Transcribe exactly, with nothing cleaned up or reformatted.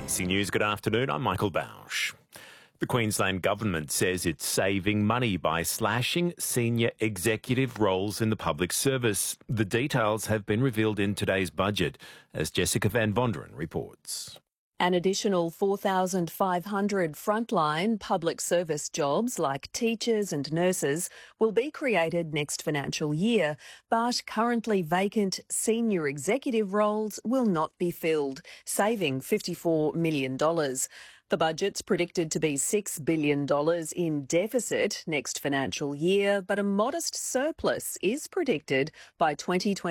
C News, good afternoon. I'm Michael Bausch. The Queensland Government says it's saving money by slashing senior executive roles in the public service. The details have been revealed in today's budget, as Jessica Van Vonderen reports. An additional four thousand five hundred frontline public service jobs like teachers and nurses will be created next financial year, but currently vacant senior executive roles will not be filled, saving fifty-four million dollars. The budget's predicted to be six billion dollars in deficit next financial year, but a modest surplus is predicted by twenty twenty.